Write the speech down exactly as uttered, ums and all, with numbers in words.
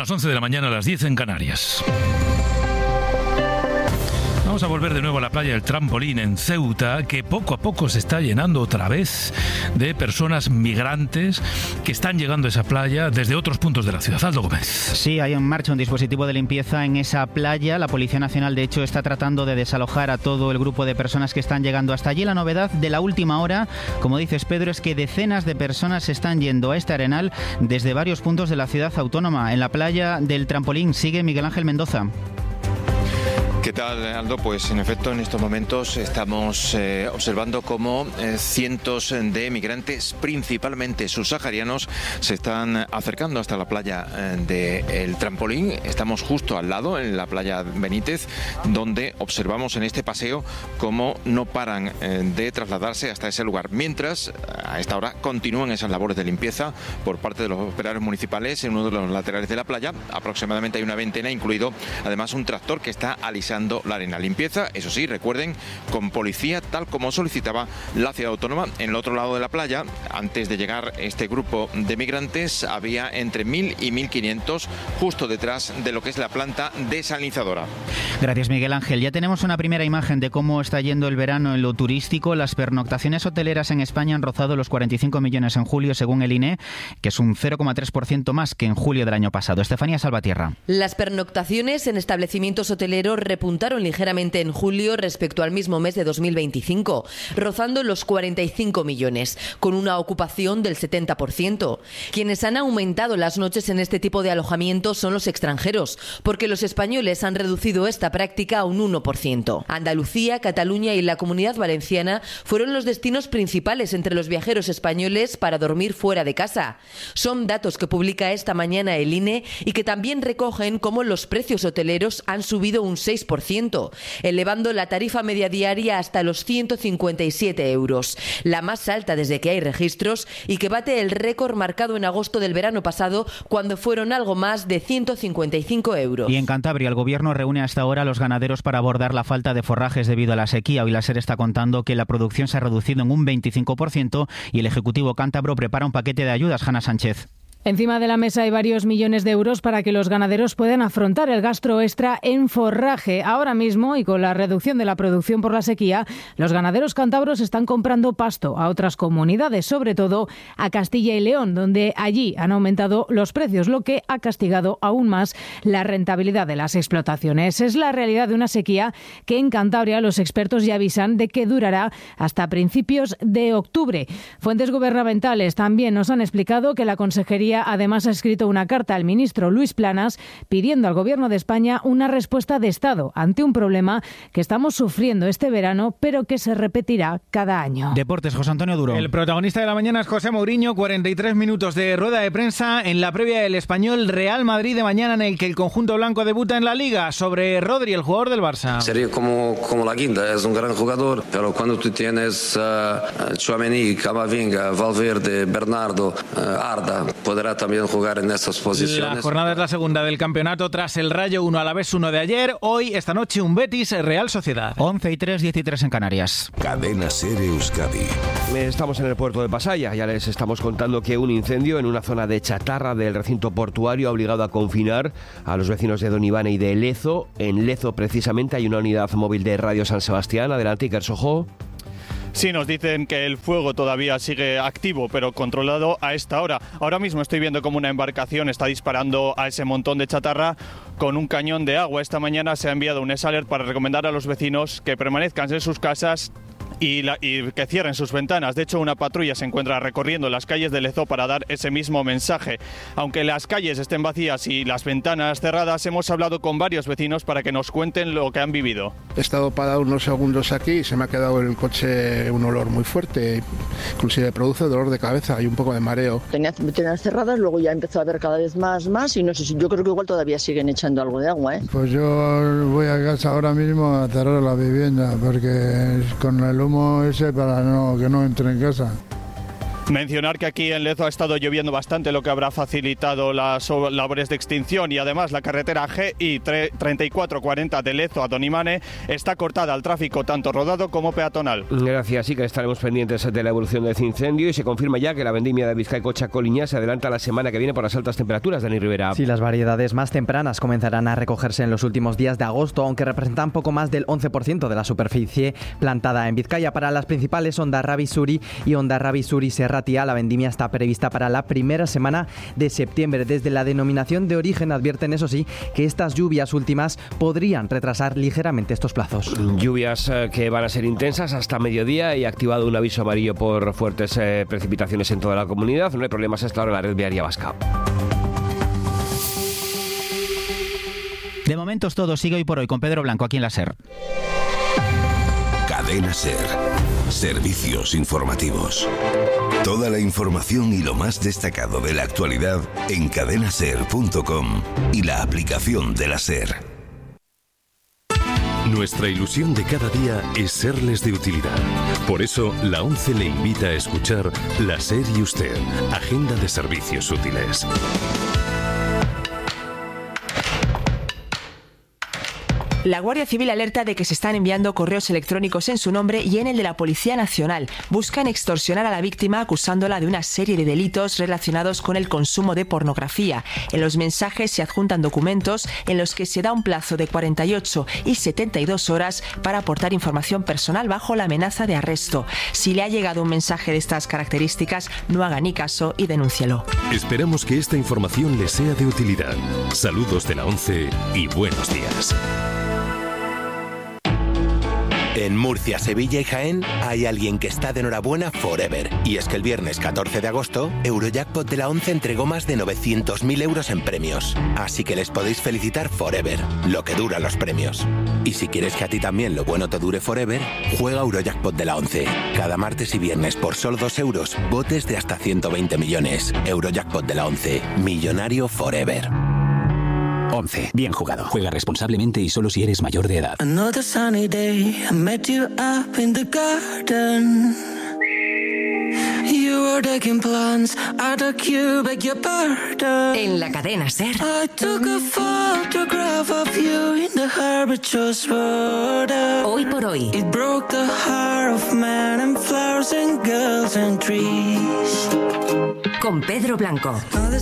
las once de la mañana, a las diez en Canarias. Vamos a volver de nuevo a la playa del Trampolín en Ceuta, que poco a poco se está llenando otra vez de personas migrantes que están llegando a esa playa desde otros puntos de la ciudad. Aldo Gómez. Sí, hay en marcha un dispositivo de limpieza en esa playa. La Policía Nacional, de hecho, está tratando de desalojar a todo el grupo de personas que están llegando hasta allí. La novedad de la última hora, como dices, Pedro, es que decenas de personas se están yendo a este arenal desde varios puntos de la ciudad autónoma. En la playa del Trampolín sigue Miguel Ángel Mendoza. ¿Qué tal, Aldo? Pues en efecto en estos momentos estamos eh, observando cómo eh, cientos de migrantes, principalmente subsaharianos, se están acercando hasta la playa eh, del Trampolín. Estamos justo al lado, en la playa Benítez, donde observamos en este paseo cómo no paran eh, de trasladarse hasta ese lugar. Mientras, a esta hora, continúan esas labores de limpieza por parte de los operarios municipales en uno de los laterales de la playa. Aproximadamente hay una veintena, incluido además un tractor que está alisando la arena. Limpieza, eso sí, recuerden, con policía, tal como solicitaba la ciudad autónoma. En el otro lado de la playa, antes de llegar este grupo de migrantes, había entre mil y mil quinientos justo detrás de lo que es la planta desalinizadora. Gracias, Miguel Ángel. Ya tenemos una primera imagen de cómo está yendo el verano en lo turístico. Las pernoctaciones hoteleras en España han rozado los cuarenta y cinco millones en julio, según el I N E, que es un cero coma tres por ciento más que en julio del año pasado. Estefanía Salvatierra. Las pernoctaciones en establecimientos hoteleros repuntaron ligeramente en julio respecto al mismo mes de dos mil veinticinco, rozando los cuarenta y cinco millones, con una ocupación del setenta por ciento. Quienes han aumentado las noches en este tipo de alojamientos son los extranjeros, porque los españoles han reducido esta práctica a un uno por ciento. Andalucía, Cataluña y la Comunidad Valenciana fueron los destinos principales entre los viajeros españoles para dormir fuera de casa. Son datos que publica esta mañana el I N E y que también recogen cómo los precios hoteleros han subido un seis por ciento, elevando la tarifa media diaria hasta los ciento cincuenta y siete euros, la más alta desde que hay registros y que bate el récord marcado en agosto del verano pasado, cuando fueron algo más de ciento cincuenta y cinco euros. Y en Cantabria, el gobierno reúne hasta ahora a los ganaderos para abordar la falta de forrajes debido a la sequía. Hoy la SER está contando que la producción se ha reducido en un veinticinco por ciento y el Ejecutivo cántabro prepara un paquete de ayudas. Hanna Sánchez. Encima de la mesa hay varios millones de euros para que los ganaderos puedan afrontar el gasto extra en forraje. Ahora mismo, y con la reducción de la producción por la sequía, los ganaderos cántabros están comprando pasto a otras comunidades, sobre todo a Castilla y León, donde allí han aumentado los precios, lo que ha castigado aún más la rentabilidad de las explotaciones. Es la realidad de una sequía que en Cantabria los expertos ya avisan de que durará hasta principios de octubre. Fuentes gubernamentales también nos han explicado que la Consejería además ha escrito una carta al ministro Luis Planas pidiendo al Gobierno de España una respuesta de Estado ante un problema que estamos sufriendo este verano, pero que se repetirá cada año. Deportes, José Antonio Duro. El protagonista de la mañana es José Mourinho, cuarenta y tres minutos de rueda de prensa en la previa del Español Real Madrid de mañana, en el que el conjunto blanco debuta en la Liga. Sobre Rodri, el jugador del Barça. Sería como, como la quinta, es un gran jugador, pero cuando tú tienes uh, Tchouaméni, Camavinga, Valverde, Bernardo, uh, Arda, podrá también jugar en esas posiciones. La jornada es la segunda del campeonato tras el Rayo uno Alavés uno de ayer. Hoy, esta noche, un Betis Real Sociedad. once y tres, diez y tres en Canarias. Cadena SER Euskadi. Estamos en el puerto de Pasaia. Ya les estamos contando que un incendio en una zona de chatarra del recinto portuario ha obligado a confinar a los vecinos de Don Iván y de Lezo. En Lezo, precisamente, hay una unidad móvil de Radio San Sebastián. Adelante, Iker Sojo. Sí, nos dicen que el fuego todavía sigue activo, pero controlado a esta hora. Ahora mismo estoy viendo cómo una embarcación está disparando a ese montón de chatarra con un cañón de agua. Esta mañana se ha enviado un S-Alert para recomendar a los vecinos que permanezcan en sus casas y, la, y que cierren sus ventanas. De hecho, una patrulla se encuentra recorriendo las calles de Lezo para dar ese mismo mensaje. Aunque las calles estén vacías y las ventanas cerradas, hemos hablado con varios vecinos para que nos cuenten lo que han vivido. He estado parado unos segundos aquí y se me ha quedado en el coche un olor muy fuerte, inclusive produce dolor de cabeza y un poco de mareo. Tenía ventanas cerradas, luego ya empezó a ver cada vez más, más y no sé si yo creo que igual todavía siguen echando algo de agua, ¿eh? Pues yo voy a casa ahora mismo a cerrar la vivienda porque con el humo ese para no, que no entre en casa. Mencionar que aquí en Lezo ha estado lloviendo bastante, lo que habrá facilitado las labores de extinción, y además la carretera G I treinta y cuatro cuarenta de Lezo a Donibane está cortada al tráfico tanto rodado como peatonal. Gracias, sí que estaremos pendientes de la evolución de este incendio, y se confirma ya que la vendimia de Bizkaiko-Txakoliña se adelanta la semana que viene por las altas temperaturas. Dani Rivera. Sí, las variedades más tempranas comenzarán a recogerse en los últimos días de agosto, aunque representan poco más del once por ciento de la superficie plantada en Vizcaya. Para las principales Hondarribia Zuri y Hondarribia Zuri Serratia, la vendimia está prevista para la primera semana de septiembre. Desde la denominación de origen advierten, eso sí, que estas lluvias últimas podrían retrasar ligeramente estos plazos. Lluvias eh, que van a ser intensas hasta mediodía, y activado un aviso amarillo por fuertes eh, precipitaciones en toda la comunidad. No hay problemas hasta ahora en la red viaria vasca. De momento es todo. Sigue Hoy por Hoy con Pedro Blanco aquí en la SER. Cadena SER. Servicios informativos. Toda la información y lo más destacado de la actualidad en cadena ser punto com y la aplicación de la SER. Nuestra ilusión de cada día es serles de utilidad. Por eso, la ONCE le invita a escuchar La SER y Usted, Agenda de Servicios Útiles. La Guardia Civil alerta de que se están enviando correos electrónicos en su nombre y en el de la Policía Nacional. Buscan extorsionar a la víctima acusándola de una serie de delitos relacionados con el consumo de pornografía. En los mensajes se adjuntan documentos en los que se da un plazo de cuarenta y ocho y setenta y dos horas para aportar información personal bajo la amenaza de arresto. Si le ha llegado un mensaje de estas características, no haga ni caso y denúncielo. Esperamos que esta información le sea de utilidad. Saludos de la ONCE y buenos días. En Murcia, Sevilla y Jaén hay alguien que está de enhorabuena forever. Y es que el viernes catorce de agosto, Eurojackpot de la ONCE entregó más de novecientos mil euros en premios. Así que les podéis felicitar forever, lo que dura los premios. Y si quieres que a ti también lo bueno te dure forever, juega Eurojackpot de la ONCE. Cada martes y viernes por solo dos euros, botes de hasta ciento veinte millones. Eurojackpot de la ONCE, millonario forever. once. Bien jugado. Juega responsablemente y solo si eres mayor de edad. Another sunny day, I met you up in the garden. You were taking plans at a cube, beg your pardon. En la cadena SER. I took a photograph of you in the arbitrage border. Hoy por hoy. It broke the heart of men and flowers and girls and trees. Con Pedro Blanco.